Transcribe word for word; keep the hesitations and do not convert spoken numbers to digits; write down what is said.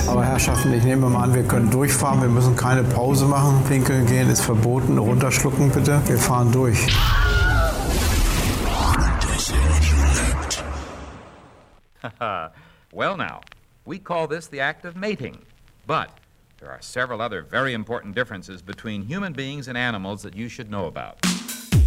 Aber Herrschaften, ich nehme mal an, wir können durchfahren. Wir müssen keine Pause machen. Pinkeln gehen ist verboten. Runterschlucken bitte. Wir fahren durch. Well now, we call this the act of mating. But there are several other very important differences between human beings and animals that you should know about.